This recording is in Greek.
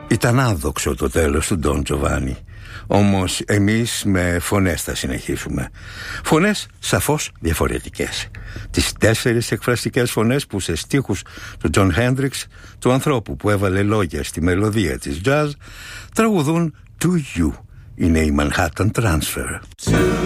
Ήταν άδοξο το τέλος του Ντον Τζοβάνι. Όμως εμείς με φωνές θα συνεχίσουμε. Φωνές σαφώς διαφορετικές. Τις 4 εκφραστικές φωνές που σε στίχους του Τζον Χέντριξ, του ανθρώπου που έβαλε λόγια στη μελωδία της jazz, τραγουδούν To You. Είναι η Manhattan Transfer.